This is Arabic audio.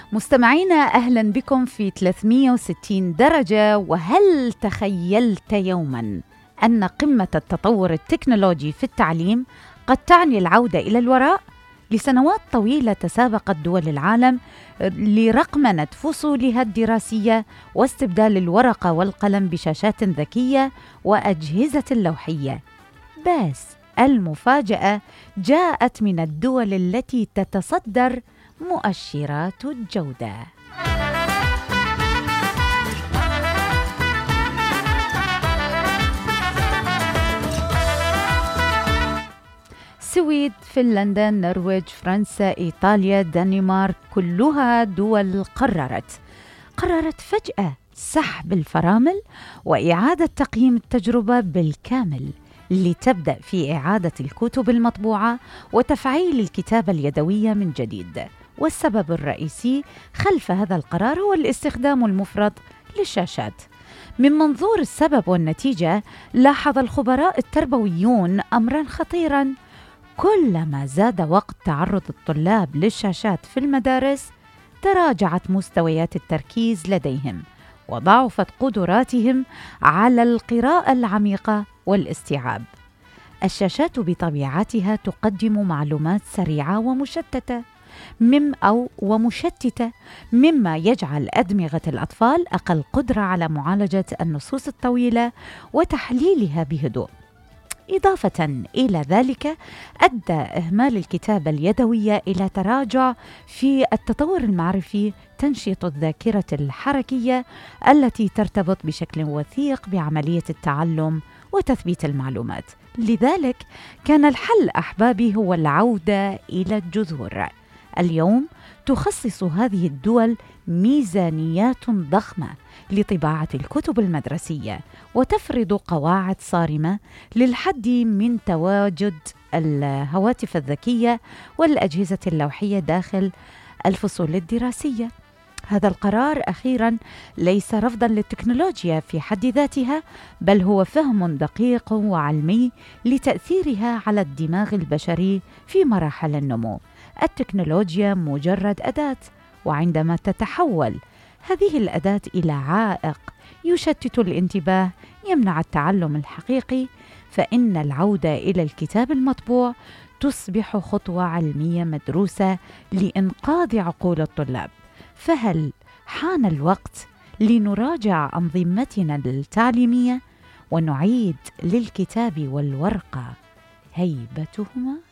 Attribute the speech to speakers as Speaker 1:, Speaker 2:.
Speaker 1: مستمعينا أهلا بكم في 360 درجة. وهل تخيلت يوما أن قمة التطور التكنولوجي في التعليم قد تعني العودة إلى الوراء؟ لسنوات طويلة تسابقت دول العالم لرقمنة فصولها الدراسية واستبدال الورقة والقلم بشاشات ذكية وأجهزة لوحية. بس المفاجأة جاءت من الدول التي تتصدر مؤشرات الجودة. السويد، فنلندا، النرويج، فرنسا، إيطاليا، دنمارك، كلها دول قررت فجأة سحب الفرامل وإعادة تقييم التجربة بالكامل، لتبدأ في إعادة الكتب المطبوعة وتفعيل الكتابة اليدوية من جديد. والسبب الرئيسي خلف هذا القرار هو الاستخدام المفرط للشاشات. من منظور السبب والنتيجة، لاحظ الخبراء التربويون أمراً خطيراً: كلما زاد وقت تعرض الطلاب للشاشات في المدارس، تراجعت مستويات التركيز لديهم وضعفت قدراتهم على القراءة العميقة والاستيعاب. الشاشات بطبيعتها تقدم معلومات سريعة ومشتتة، مما يجعل أدمغة الأطفال أقل قدرة على معالجة النصوص الطويلة وتحليلها بهدوء. إضافة إلى ذلك، أدى إهمال الكتابة اليدوية إلى تراجع في التطور المعرفي، تنشيط الذاكرة الحركية التي ترتبط بشكل وثيق بعملية التعلم وتثبيت المعلومات. لذلك كان الحل أحبابي هو العودة إلى الجذور. اليوم تخصص هذه الدول ميزانيات ضخمة لطباعة الكتب المدرسية، وتفرض قواعد صارمة للحد من تواجد الهواتف الذكية والأجهزة اللوحية داخل الفصول الدراسية. هذا القرار أخيراً ليس رفضاً للتكنولوجيا في حد ذاتها، بل هو فهم دقيق وعلمي لتأثيرها على الدماغ البشري في مراحل النمو. التكنولوجيا مجرد أداة، وعندما تتحول هذه الأداة إلى عائق يشتت الانتباه، يمنع التعلم الحقيقي، فإن العودة إلى الكتاب المطبوع تصبح خطوة علمية مدروسة لإنقاذ عقول الطلاب. فهل حان الوقت لنراجع أنظمتنا التعليمية ونعيد للكتاب والورقة هيبتهما؟